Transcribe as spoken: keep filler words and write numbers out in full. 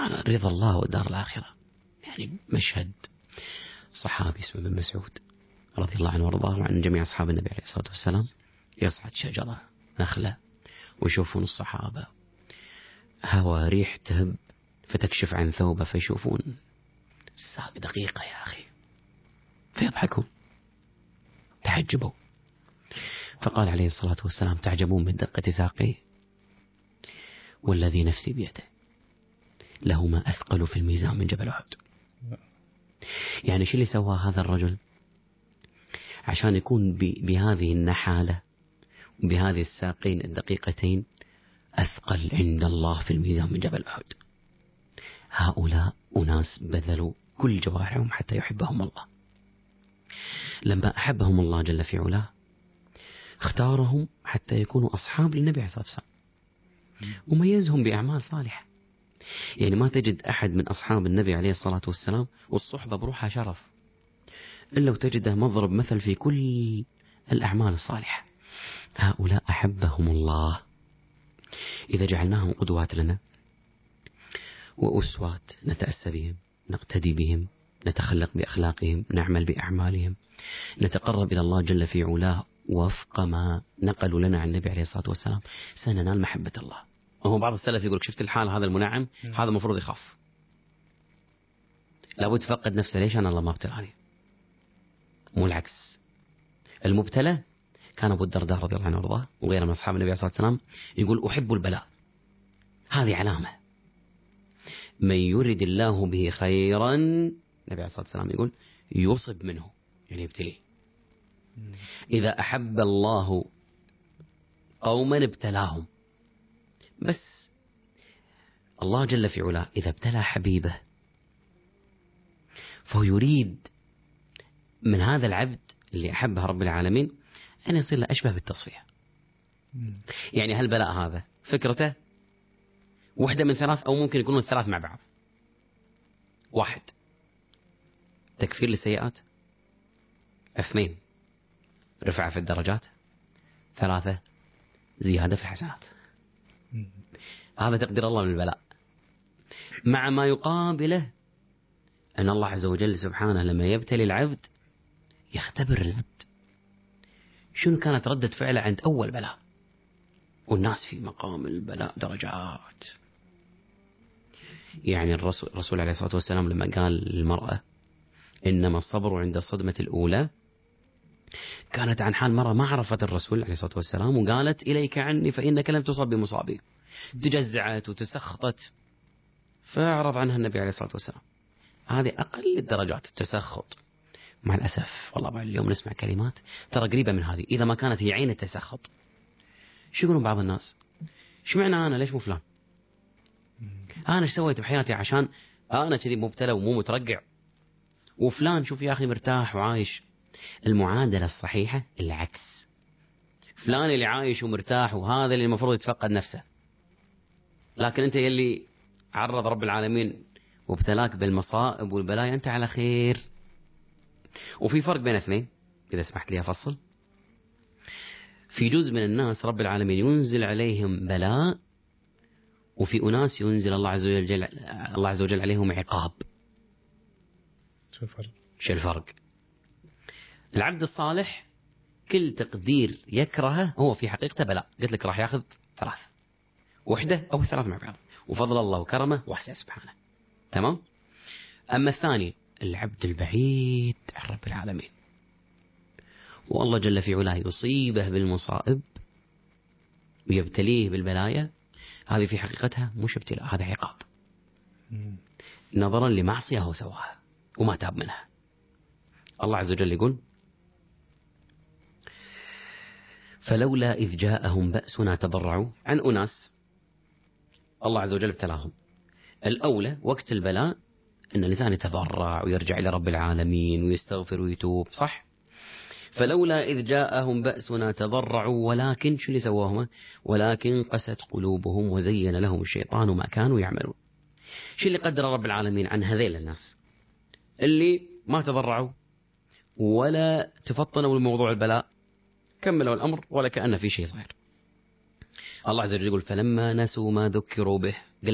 سبحان الله، رضا الله والدار الآخرة. يعني مشهد صحابي اسمه ابن مسعود رضي الله عنه وارضاه وعن جميع أصحاب النبي عليه الصلاة والسلام، يصعد شجرة نخلة ويشوفون الصحابة، هوا ريح تهب فتكشف عن ثوبه فيشوفون ساق دقيقة يا أخي، فيضحكون تعجبوا. فقال عليه الصلاة والسلام: تعجبون من دقة ساقيه، والذي نفسي بيده له ما أثقل في الميزان من جبل أحد. يعني شو اللي سوى هذا الرجل عشان يكون بهذه النحالة وبهذه الساقين الدقيقتين أثقل عند الله في الميزان من جبل أحد؟ هؤلاء أناس بذلوا كل جوارحهم حتى يحبهم الله. لما أحبهم الله جل في علاه اختارهم حتى يكونوا أصحاب للنبي عليه الصلاة والسلام وميزهم بأعمال صالحة. يعني ما تجد أحد من أصحاب النبي عليه الصلاة والسلام والصحبة بروحها شرف إلا وتجده مضرب مثل في كل الأعمال الصالحة. هؤلاء أحبهم الله. إذا جعلناهم قدوات لنا وأسوات نتأسى بهم، نقتدي بهم، نتخلق بأخلاقهم، نعمل بأعمالهم، نتقرب إلى الله جل في علاه وفق ما نقلوا لنا عن النبي عليه الصلاة والسلام، سننال محبة الله. وهو بعض السلف يقول: شفت الحال هذا المنعم، هذا المفروض يخاف، لابد تفقد نفسه. ليش أنا الله ما ابتلاني؟ مو العكس. المبتلى كان أبو الدرداء رضي الله عنه وارضاه وغيره من أصحاب النبي عليه الصلاة والسلام يقول: أحب البلاء، هذه علامة من يرد الله به خيرا، النبي عليه الصلاة والسلام يقول يصب منه، يعني يبتليه. إذا أحب الله قوما ابتلاهم. بس الله جل في علاه إذا ابتلى حبيبه فهو يريد من هذا العبد اللي أحبه رب العالمين أن يصير له أشبه بالتصفية. يعني هالبلاء هذا فكرته واحدة من ثلاث، أو ممكن يكونون الثلاث مع بعض. واحد، تكفير للسيئات. اثنين، رفع في الدرجات. ثلاثة، زيادة في الحسنات. هذا تقدير الله من البلاء، مع ما يقابله أن الله عز وجل سبحانه لما يبتلي العبد يختبر العبد شنو كانت ردة فعله عند أول بلاء. والناس في مقام البلاء درجات. يعني الرسول, الرسول عليه الصلاة والسلام لما قال للمرأة إنما الصبر عند الصدمة الأولى، كانت عن حال مرة ما عرفت الرسول عليه الصلاة والسلام وقالت: إليك عني فإنك لم تصب بمصابي. تجزعت وتسخطت، فأعرض عنها النبي عليه الصلاة والسلام. هذه أقل الدرجات التسخط. مع الأسف والله بعد اليوم نسمع كلمات ترى قريبة من هذه، إذا ما كانت هي عين التسخط. شو يقولون بعض الناس؟ شو معنى أنا ليش مو فلان؟ أنا ايش سويت بحياتي عشان أنا كذي مبتلى ومو مترقع، وفلان شوف يا أخي مرتاح وعايش؟ المعادلة الصحيحة العكس. فلان اللي عايش ومرتاح وهذا اللي المفروض يتفقد نفسه، لكن أنت يلي عرض رب العالمين وابتلاك بالمصائب والبلايا أنت على خير. وفي فرق بين اثنين إذا سمحت لي أفصل. في جزء من الناس رب العالمين ينزل عليهم بلاء، وفي أناس ينزل الله عز وجل الله عز وجل عليهم عقاب. شو الفرق؟ شو الفرق؟ العبد الصالح كل تقدير يكرهه هو في حقيقته بلاء. قلت لك راح ياخذ ثلاث، وحدة أو ثلاث مع بعض، وفضل الله وكرمه وحسه سبحانه. تمام؟ أما الثاني العبد البعيد عن رب العالمين والله جل في علاه يصيبه بالمصائب ويبتليه بالبلايا، هذه في حقيقتها مش ابتلاء، هذا عقاب نظرا لمعصية هو سواها وما تاب منها. الله عز وجل يقول: فلولا إذ جاءهم بأسنا تضرعوا. عن أناس الله عز وجل ابتلاهم، الأولى وقت البلاء أن الإنسان يتضرع ويرجع إلى رب العالمين ويستغفر ويتوب، صح؟ فلولا إذ جاءهم بأسنا تضرعوا ولكن شو اللي سواهم؟ ولكن قست قلوبهم وزين لهم الشيطان ما كانوا يعملون. شو اللي قدر رب العالمين عن هذيل الناس اللي ما تضرعوا ولا تفطنوا الموضوع البلاء، كملوا الأمر ولا كأن في شيء صغير. الله عز وجل يقول: فلما نسوا ما ذكروا به